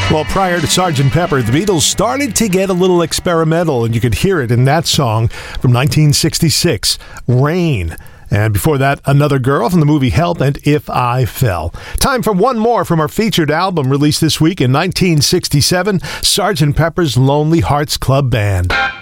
Well, prior to Sgt. Pepper, the Beatles started to get a little experimental, and you could hear it in that song from 1966, Rain. And before that, Another Girl from the movie Help and If I Fell. Time for one more from our featured album released this week in 1967, Sgt. Pepper's Lonely Hearts Club Band.